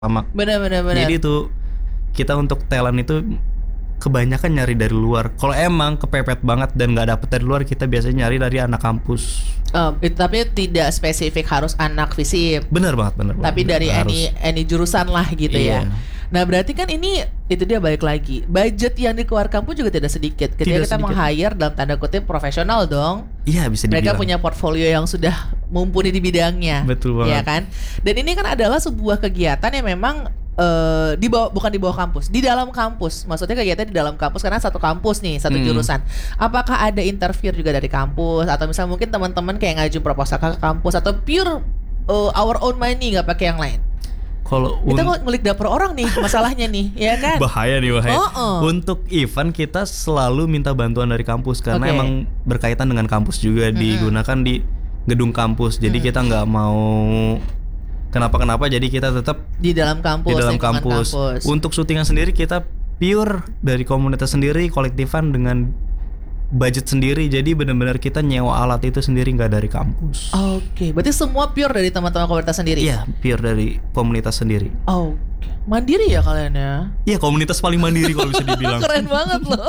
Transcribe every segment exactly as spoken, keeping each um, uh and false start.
lama. Benar benar benar. Jadi itu kita untuk talent itu kebanyakan nyari dari luar. Kalau emang kepepet banget dan nggak dapet dari luar, kita biasanya nyari dari anak kampus. Um, itu, tapi tidak spesifik harus anak FISIP. Bener banget, bener. Tapi bener, dari any any jurusan lah gitu iya. ya. Nah berarti kan ini itu dia balik lagi. Budget yang dikeluarkan pun juga tidak sedikit. Ketika Tidak kita sedikit. meng-hire dalam tanda kutip profesional dong. Iya bisa dibilang. Mereka punya portfolio yang sudah mumpuni di bidangnya. Betul banget. Ya kan. Dan ini kan adalah sebuah kegiatan yang memang uh, di bawah, bukan di bawah kampus, di dalam kampus. Maksudnya kegiatan di dalam kampus karena satu kampus nih, satu Hmm. jurusan. Apakah ada interview juga dari kampus atau misalnya mungkin teman-teman kayak ngaju proposal ke kampus atau pure uh, our own money nggak pakai yang lain? Kalau Kita un- ngulik dapur orang nih masalahnya nih, ya kan? bahaya nih bahaya. Oh, oh. Untuk event kita selalu minta bantuan dari kampus karena Oke. emang berkaitan dengan kampus juga, digunakan di gedung kampus. Jadi kita nggak mau kenapa-kenapa. Jadi kita tetap Di dalam kampus, di dalam lingkungan kampus. kampus. Untuk syutingan sendiri kita pure dari komunitas sendiri, kolektifan dengan budget sendiri. Jadi benar-benar kita nyewa alat itu sendiri, nggak dari kampus. Oke, berarti semua pure dari teman-teman komunitas sendiri? Iya, pure dari komunitas sendiri. Oke, mandiri ya kalian ya? Iya, komunitas paling mandiri kalau bisa dibilang. Keren banget loh.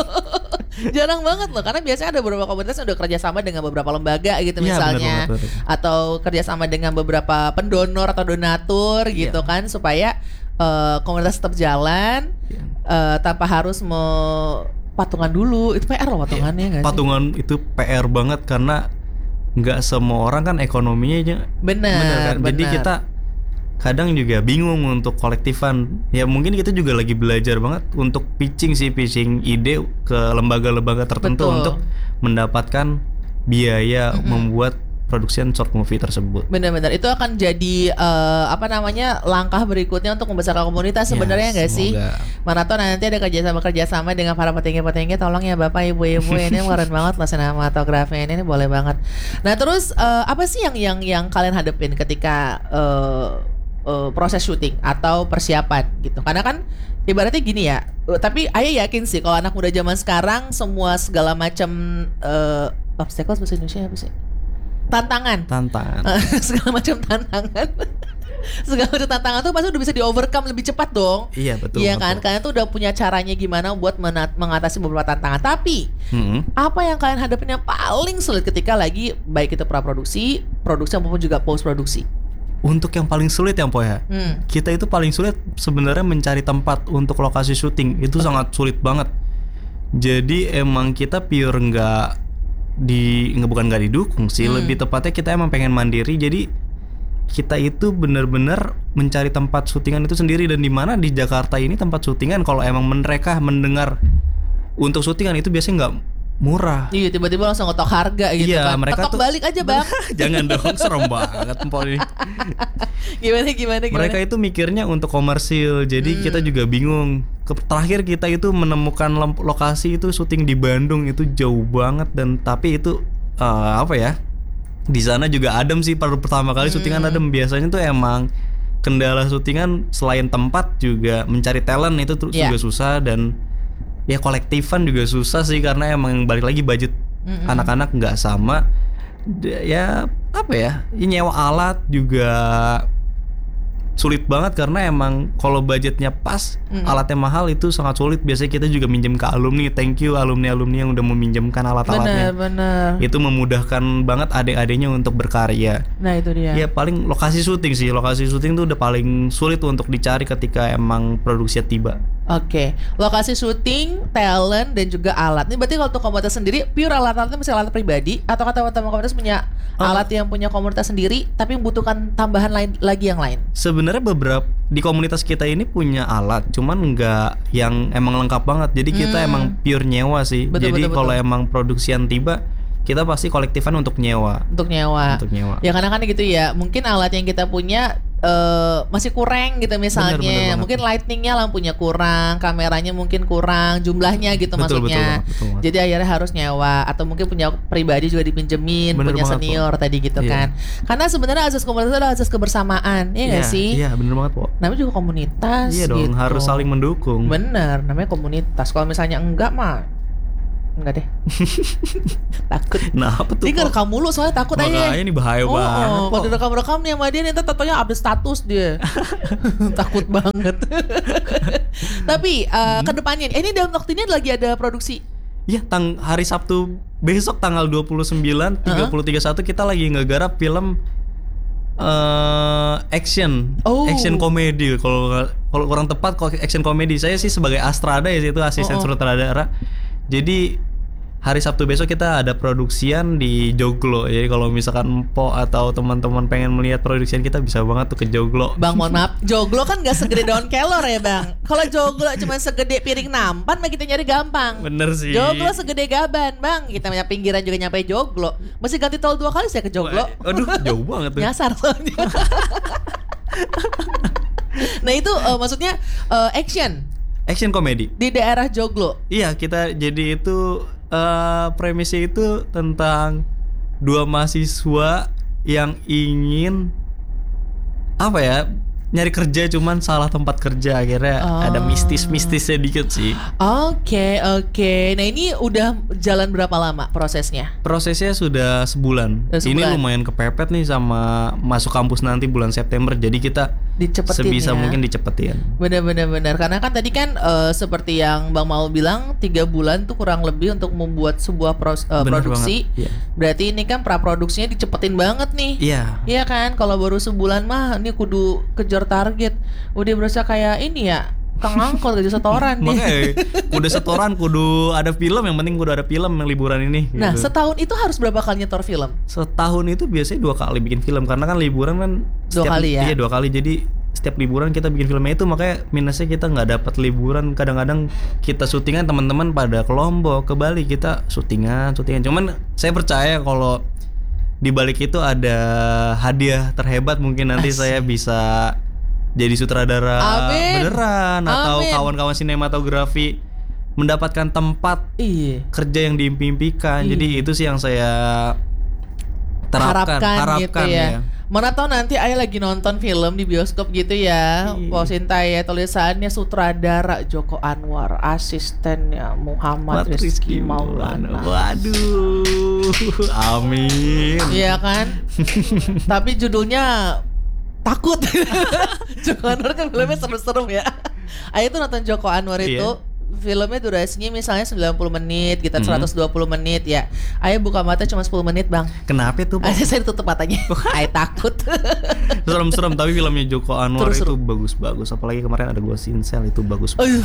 Jarang banget loh, karena biasanya ada beberapa komunitas yang udah kerjasama dengan beberapa lembaga gitu Iya, misalnya, benar banget, benar. atau kerjasama dengan beberapa pendonor atau donatur gitu Iya. kan, supaya uh, komunitas tetap jalan Iya. uh, tanpa harus mau patungan dulu. Itu P R loh patungannya nggak sih? Patungan itu P R banget karena nggak semua orang kan ekonominya aja. Benar, kan? Jadi benar. kita kadang juga bingung untuk kolektifan. Ya mungkin kita juga lagi belajar banget untuk pitching sih, pitching ide ke lembaga-lembaga tertentu Betul. untuk mendapatkan biaya membuat production short movie tersebut. Benar-benar itu akan jadi uh, apa namanya langkah berikutnya untuk membesarkan komunitas sebenarnya Ya, nggak sih? semoga. Maraton nanti ada kerjasama kerjasama dengan para petinggi-petinggi. Tolong ya bapak ibu-ibu ini keren banget lah sinematografi ini, ini boleh banget. Nah terus uh, apa sih yang yang yang kalian hadepin ketika uh, uh, proses syuting atau persiapan gitu? Karena kan ibaratnya gini ya. uh, Tapi Ayah yakin sih kalau anak muda zaman sekarang semua segala macam uh, obstacles bahasa Indonesia apa sih? Tantangan. Tantangan. Segala macam tantangan. Segala macam tantangan tuh pasti udah bisa di overcome lebih cepat dong. Iya betul. Iya betul. kan, kalian tuh udah punya caranya gimana buat menat- mengatasi beberapa tantangan. Tapi Mm-mm. apa yang kalian hadapin yang paling sulit ketika lagi baik itu praproduksi, produksi maupun juga post produksi? Untuk yang paling sulit yang Poya, Hmm. kita itu paling sulit sebenarnya mencari tempat untuk lokasi syuting. Itu sangat sulit banget. Jadi emang kita pure nggak di nggak bukan nggak didukung sih, Hmm. lebih tepatnya kita emang pengen mandiri. Jadi kita itu benar-benar mencari tempat syutingan itu sendiri. Dan di mana di Jakarta ini tempat syutingan kalau emang mereka mendengar untuk syutingan itu biasanya nggak murah. Iya, tiba-tiba langsung ngetok harga gitu Iya, kan. mereka Ketok tuh- balik aja bang. Jangan dong, serem banget empok ini. Gimana gimana gimana? Mereka itu mikirnya untuk komersil, jadi Hmm. kita juga bingung. Ke- Terakhir kita itu menemukan lem- lokasi itu syuting di Bandung, itu jauh banget. Dan tapi itu eh, apa ya? Di sana juga adem sih, baru pertama kali syutingan adem. Biasanya tuh emang kendala syutingan selain tempat juga mencari talent itu terus Iya. juga susah. Dan ya kolektifan juga susah sih karena emang balik lagi budget Mm-mm. anak-anak nggak sama. D- ya apa ya, ya nyewa alat juga sulit banget karena emang kalau budgetnya pas, Mm-mm. alatnya mahal itu sangat sulit. Biasanya kita juga minjem ke alumni. Thank you alumni-alumni yang udah meminjamkan alat-alatnya. Benar-benar. Itu memudahkan banget adik-adiknya untuk berkarya. Nah itu dia. Ya paling lokasi syuting sih, lokasi syuting tuh udah paling sulit untuk dicari ketika emang produksinya tiba. Oke, lokasi syuting, talent dan juga alat. Ini berarti kalau untuk komunitas sendiri pure alat-alatnya misalnya alat pribadi atau kata teman-teman komunitas punya Oh. alat yang punya komunitas sendiri tapi membutuhkan tambahan lain lagi yang lain. Sebenarnya beberapa di komunitas kita ini punya alat, cuman nggak yang emang lengkap banget. Jadi kita Hmm. emang pure nyewa sih. Betul, Jadi betul, kalau betul. emang produksian tiba, kita pasti kolektifan untuk nyewa. Untuk nyewa. Untuk nyewa. Ya karena kan gitu ya, mungkin alat yang kita punya eh, masih kurang gitu misalnya. Bener, bener banget. Mungkin lightingnya lampunya kurang, kameranya mungkin kurang, jumlahnya gitu Betul, betul maksudnya. banget, betul banget. Jadi akhirnya harus nyewa atau mungkin punya pribadi juga dipinjemin, Bener punya banget, senior tadi gitu Iya. kan. Karena sebenarnya asas komunitas adalah asas kebersamaan, iya nggak Iya, sih? Iya, bener banget, Po. Namanya juga komunitas. Iya dong, gitu. harus saling mendukung. Bener, namanya komunitas. Kalau misalnya enggak mah Enggak deh. Takut. Nah apa tuh? Ini ngerekam mulu soalnya takut aja. Makanya ini bahaya oh, banget. Oh, kalau direkam-rekam nih sama dia nih ntar tatonya update status dia. Takut banget. Tapi uh, hmm. kedepannya ini dalam waktu ini lagi ada produksi. Iya, tang hari Sabtu besok tanggal dua puluh sembilan, tiga puluh, tiga puluh satu kita lagi ngegarap film uh, action, oh. action komedi. Kalau kalau kurang tepat kalau action komedi. Saya sih sebagai Astrada ya itu asisten oh, oh. sutradara. Jadi hari Sabtu besok kita ada produksian di Joglo. Jadi kalau misalkan Po atau teman-teman pengen melihat produksian kita bisa banget tuh ke Joglo. Bang mohon maaf, Joglo kan gak segede daun kelor ya bang. Kalau Joglo cuma segede piring nampan mah kita nyari gampang. Bener sih. Joglo segede Gaban bang. Kita punya pinggiran juga nyampe Joglo. Mesti ganti tol dua kali saya ke Joglo. Aduh jauh banget tuh. Nyasar soalnya. Nah itu uh, maksudnya uh, action. Action komedi di daerah Joglo. Iya kita jadi itu uh, premisnya itu tentang dua mahasiswa yang ingin apa ya nyari kerja cuman salah tempat kerja akhirnya oh. ada mistis-mistisnya dikit sih. Oke okay, oke. Okay. Nah ini udah jalan berapa lama prosesnya? Prosesnya sudah sebulan. sebulan. Ini lumayan kepepet nih sama masuk kampus nanti bulan September. Jadi kita dicepetin sebisa ya. Mungkin dicepetin. Bener-bener bener. Karena kan tadi kan uh, seperti yang Bang Maul bilang tiga bulan tuh kurang lebih untuk membuat sebuah pros, uh, produksi. Yeah. Berarti ini kan praproduksinya dicepetin banget nih. Iya. Yeah. Iya kan. Kalau baru sebulan mah ini kudu kejar target. Udah berasa kayak ini ya Kang Angkot gaji setoran nih. Makanya udah setoran kudu ada film. Yang penting kudu ada film yang liburan ini gitu. Nah setahun itu harus berapa kali nyetor film? Setahun itu biasanya dua kali bikin film. Karena kan liburan kan Dua setiap, kali ya? Iya dua kali. Jadi setiap liburan kita bikin filmnya itu. Makanya minusnya kita gak dapat liburan. Kadang-kadang kita syutingan teman-teman pada ke Lombok, ke Bali. Kita syutingan syutingan Cuman saya percaya kalau di balik itu ada hadiah terhebat. Mungkin nanti Asik. Saya bisa jadi sutradara Amin. Beneran atau Amin. Kawan-kawan sinematografi mendapatkan tempat Iyi. Kerja yang diimpikan. Jadi itu sih yang saya terapkan, harapkan, harapkan gitu ya. ya. Mana tahu nanti Ayah lagi nonton film di bioskop gitu ya. Posin ya tulisannya sutradara Joko Anwar, asistennya Muhammad Rizky Maulana. Waduh, amin. Iya kan? Tapi judulnya takut. Joko Anwar kan filmnya seru-seru ya. Ayah tuh nonton Joko Anwar itu iya. Filmnya durasinya misalnya sembilan puluh menit, kita mm-hmm. seratus dua puluh menit ya. Ayah buka mata cuma sepuluh menit bang. Kenapa tuh? Ayah saya tutup matanya. Ayah takut. Serem-serem tapi filmnya Joko Anwar Terus, itu bagus-bagus. Apalagi kemarin ada Ghost in Shell itu bagus banget.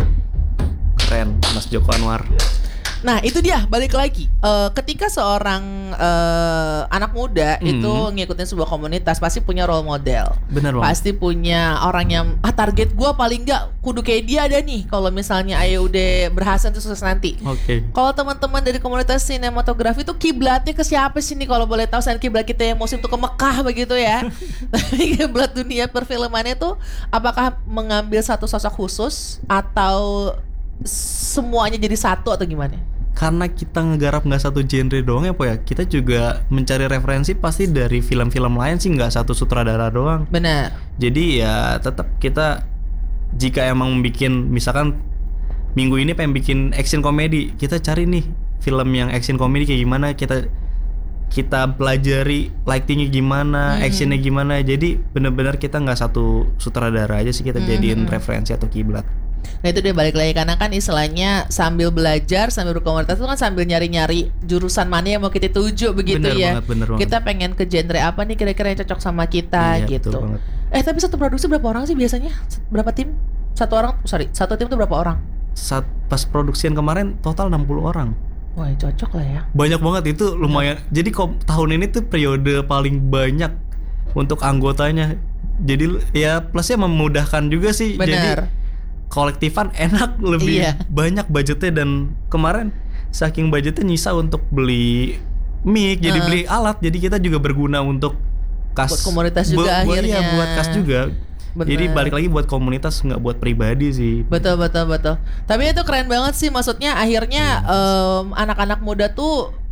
Keren Mas Joko Anwar. Nah itu dia balik lagi uh, ketika seorang uh, anak muda hmm. itu ngikutin sebuah komunitas pasti punya role model. Bener banget. Pasti punya orang yang ah target gue paling nggak kudu kayak dia ada nih. Kalau misalnya Ayo udah berhasil tuh sukses nanti. Oke. Okay. Kalau teman-teman dari komunitas sinematografi itu kiblatnya ke siapa sih nih kalau boleh tahu? Selain kiblat kita yang musim tuh ke Mekah begitu ya. Tapi kiblat dunia perfilmannya tuh apakah mengambil satu sosok khusus atau semuanya jadi satu atau gimana? Karena kita ngegarap nggak satu genre doang ya Po ya, kita juga mencari referensi pasti dari film-film lain sih, nggak satu sutradara doang. Benar. Jadi ya tetap kita jika emang bikin misalkan minggu ini pengen bikin action komedi, kita cari nih film yang action komedi kayak gimana, kita kita pelajari lightingnya gimana, mm-hmm. actionnya gimana. Jadi benar-benar kita nggak satu sutradara aja sih, kita mm-hmm. jadiin referensi atau kiblat. Nah itu dia balik lagi karena kan istilahnya sambil belajar sambil berkomunitas itu kan sambil nyari-nyari jurusan mana yang mau kita tuju begitu bener ya. Banget, bener kita banget. Pengen ke genre apa nih kira-kira yang cocok sama kita iya, gitu. Eh tapi satu produksi berapa orang sih biasanya? Berapa tim? Satu orang, sorry, satu tim itu berapa orang? Saat pas produksian kemarin total enam puluh orang. Wah cocok lah ya. Banyak banget itu lumayan. Ya. Jadi kok tahun ini tuh periode paling banyak untuk anggotanya. Jadi ya plusnya memudahkan juga sih. Bener. Jadi kolektifan enak, lebih iya. banyak budgetnya. Dan kemarin saking budgetnya nyisa untuk beli mic, jadi uh. beli alat. Jadi kita juga berguna untuk kas buat komunitas juga bu- akhirnya. Iya buat kas juga. Bener. Jadi balik lagi buat komunitas, nggak buat pribadi sih. Betul betul betul. Tapi itu keren banget sih, maksudnya akhirnya yes. um, anak-anak muda tuh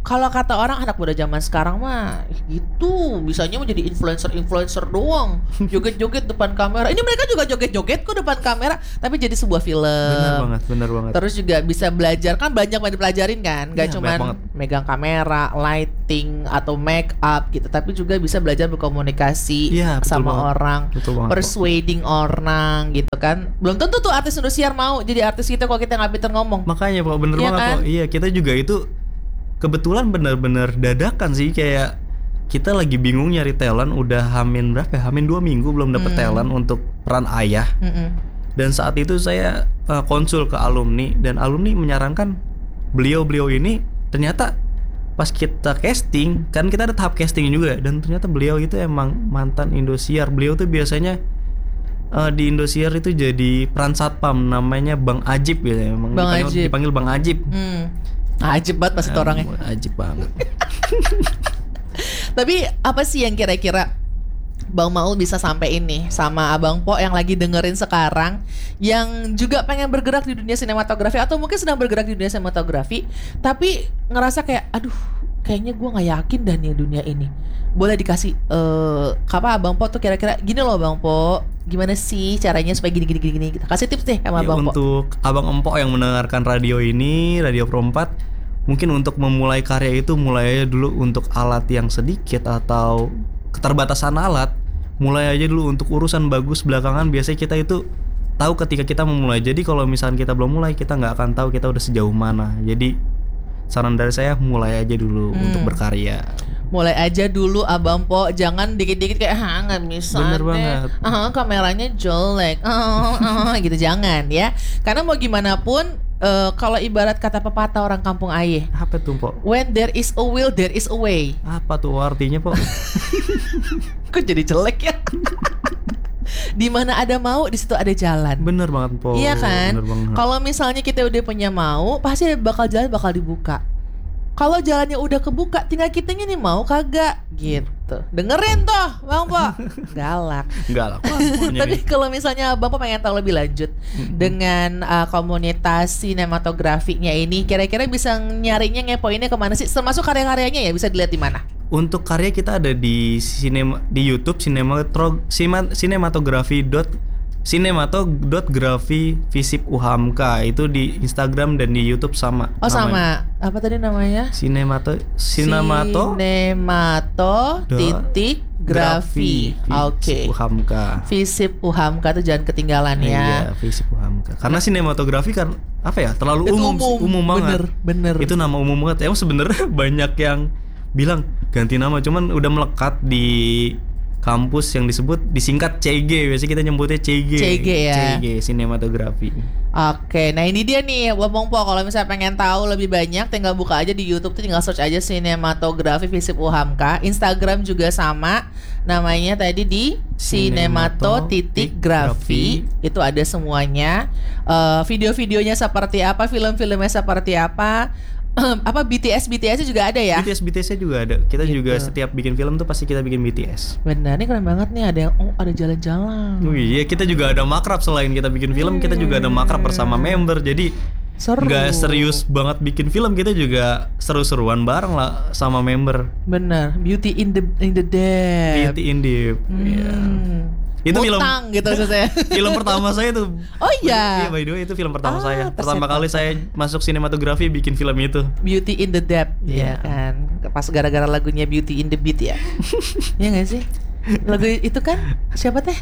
kalau kata orang anak muda zaman sekarang mah gitu, bisanya menjadi influencer-influencer doang, joget-joget depan kamera. Ini mereka juga joget-joget kok depan kamera, tapi jadi sebuah film. Benar banget, benar banget. Terus juga bisa belajar, kan banyak banget dipelajarin kan, gak Iya, cuman megang kamera, lighting atau make up gitu, tapi juga bisa belajar berkomunikasi Iya, betul sama banget. orang, Betul banget, persuading orang gitu kan. Belum tentu tuh artis Indosiar mau jadi artis kita kalau kita nggak pinter ngomong. Makanya Pak, bener Iya banget kan? Pak. Iya, kita juga itu kebetulan bener-bener dadakan sih, kayak kita lagi bingung nyari talent, udah hamin berapa ya? Hamin dua minggu belum dapet Hmm. talent untuk peran ayah. Mm-mm. Dan saat itu saya uh, konsul ke alumni, dan alumni menyarankan beliau-beliau ini ternyata pas kita casting, kan kita ada tahap casting juga, dan ternyata beliau itu emang mantan Indosiar. Beliau tuh biasanya uh, di Indosiar itu jadi peran satpam, namanya Bang Ajib gitu ya. Emang Bang dipanggil, Ajib. dipanggil Bang Ajib. Hmm. Ajib banget pasti tuh orangnya. Um, Ajib banget. Tapi apa sih yang kira-kira Bang Maul bisa sampai ini sama Abang Po yang lagi dengerin sekarang, yang juga pengen bergerak di dunia sinematografi atau mungkin sedang bergerak di dunia sinematografi tapi ngerasa kayak aduh kayaknya gue nggak yakin dah nih dunia ini. Boleh dikasih eh apa Abang Po tuh kira-kira gini loh Bang Po, gimana sih caranya supaya gini gini gini gini. Kita kasih tips deh sama Ya, Bang Po. untuk Abang Empok yang mendengarkan radio ini, Radio Pro empat, mungkin untuk memulai karya itu mulai aja dulu untuk alat yang sedikit atau keterbatasan alat. Mulai aja dulu untuk urusan bagus belakangan, biasanya kita itu tahu ketika kita memulai. Jadi kalau misalnya kita belum mulai, kita nggak akan tahu kita udah sejauh mana. Jadi saran dari saya, mulai aja dulu Hmm. untuk berkarya. Mulai aja dulu Abang Po, jangan dikit-dikit kayak ah nggak bisa Bener deh, banget. ah kameranya jelek, ah, ah, gitu jangan ya. Karena mau gimana pun eh, kalau ibarat kata pepatah orang kampung ayeh, Apa tuh, Pok? when there is a will there is a way. Apa tuh artinya, Pok? Kok jadi jelek ya? Di mana ada mau, di situ ada jalan. Bener banget, Pok. Iya kan? Bener banget. Kalau misalnya kita udah punya mau, pasti bakal jalan bakal dibuka. Kalau jalannya udah kebuka, tinggal kitanya nih mau kagak gitu. Dengerin toh, Bang Po. Galak. Enggak lah, Pok. Pokoknya Tapi nih. kalau misalnya Bapak pengen tahu lebih lanjut dengan uh, komunitas sinematografinya ini, kira-kira bisa nyarinya ngepoinnya kemana sih? Termasuk karya-karyanya ya bisa dilihat di mana? Untuk karya kita ada di sinema, di YouTube sinematro, sima, sinematografi dot sinemato.grafi visip uhamka, itu di Instagram dan di YouTube sama. Oh namanya. sama, apa tadi namanya? Sinemato Sinemato Sinemato dot titik grafi. Oke. Visip uhamka. Visip Uhamka tuh jangan ketinggalan ya. Iya, Visip uhamka. Karena sinematografi kan apa ya? Terlalu Itu umum, umum, umum banget. bener, bener. Itu nama umum banget. Emang sebenarnya banyak yang bilang ganti nama, cuman udah melekat di kampus yang disebut disingkat C G. Biasanya kita nyebutnya C G. C G ya. C G, sinematografi. Oke, nah ini dia nih Bang Po, kalau misalnya pengen tahu lebih banyak tinggal buka aja di YouTube tuh, tinggal search aja sinematografi Visip Uhamka. Instagram juga sama, namanya tadi di sinemato titik grafi. Itu ada semuanya. Eh, video-videonya seperti apa, film-filmnya seperti apa. Apa B T S B T S juga ada ya? B T S B T S-nya juga ada. Kita Gitu. juga setiap bikin film tuh pasti kita bikin B T S. Benar, ini keren banget nih, ada yang oh ada jalan-jalan. Oh iya, kita juga ada makrab. Selain kita bikin film, kita juga ada makrab bersama member. Jadi Seru. nggak serius banget bikin film, kita juga seru-seruan bareng lah sama member. Bener, beauty in the in the depth. Beauty in the iya. Hmm. Itu film Utang gitu maksudnya. film pertama saya tuh. Oh iya. Iya, by the way itu film pertama Ah, saya. Pertama tersepak. kali saya masuk sinematografi bikin film itu. Beauty in the Depth, ya Iya. kan. Pas gara-gara lagunya Beauty in the Beat ya. Iya nggak sih? Lagu itu kan siapa teh?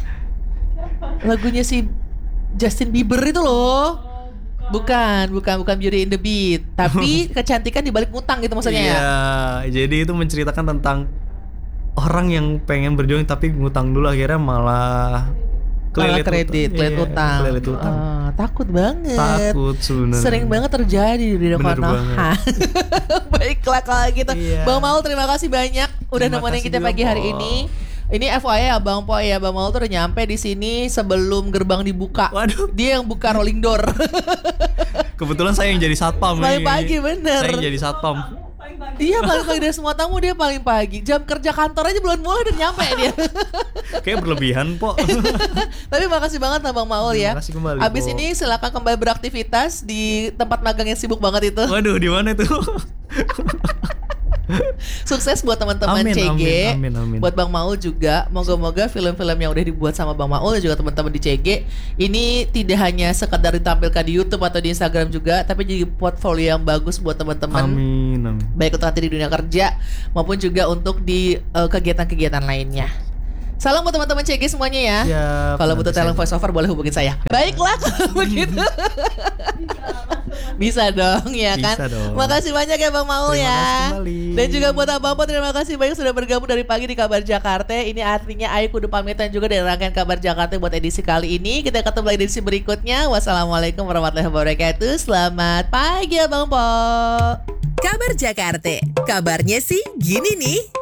Lagunya si Justin Bieber itu loh. Bukan, bukan, bukan Beauty in the Beat, tapi kecantikan di balik utang gitu maksudnya ya. Iya, jadi itu menceritakan tentang orang yang pengen berjuang tapi ngutang dulu, akhirnya malah Malah kredit, utang. kredit Iya, utang. kredit utang. Ah, takut banget. Takut sebenarnya. Sering banget terjadi di Bener Konoha. Baiklah kalau gitu. Iya. Bang Maul terima kasih banyak udah Terima nemenin kasih kita juga, pagi hari Po. ini. Ini F Y I ya Bang Po ya, Bang Maul tuh udah nyampe di sini sebelum gerbang dibuka. Waduh. Dia yang buka rolling door. Kebetulan saya yang jadi satpam. Paling nih. pagi, bener. Saya yang jadi satpam. Iya paling pagi dari semua tamu, dia paling pagi. Jam kerja kantor aja belum mulai udah nyampe dia. Kayak berlebihan, Po. Tapi makasih banget lah Bang Maul ya. Makasih kembali, Abis Po. ini silakan kembali beraktivitas di tempat magang yang sibuk banget itu. Waduh, di mana itu? Sukses buat teman-teman Amin, C G. amin, amin, amin. Buat Bang Maul juga. Moga-moga film-film yang udah dibuat sama Bang Maul dan juga teman-teman di C G ini tidak hanya sekedar ditampilkan di YouTube atau di Instagram juga, tapi jadi portfolio yang bagus buat teman-teman. Amin, amin. Baik untuk nanti di dunia kerja maupun juga untuk di uh, kegiatan-kegiatan lainnya. Salam buat teman-teman C G semuanya ya. Siap, Kalau butuh nanti talent saya- voice over boleh hubungin saya. Baiklah kalau begitu. Bisa dong ya kan. Bisa dong. Makasih banyak ya Bang Maul Terima ya. kasih kembali. Dan juga buat Abang Po terima kasih banyak sudah bergabung dari pagi di Kabar Jakarta. Ini artinya Ayu kudu pamitan juga dari rangkaian Kabar Jakarta buat edisi kali ini. Kita ketemu lagi di edisi berikutnya. Wassalamualaikum warahmatullahi wabarakatuh. Selamat pagi Abang Po. Kabar Jakarta, kabarnya sih gini nih.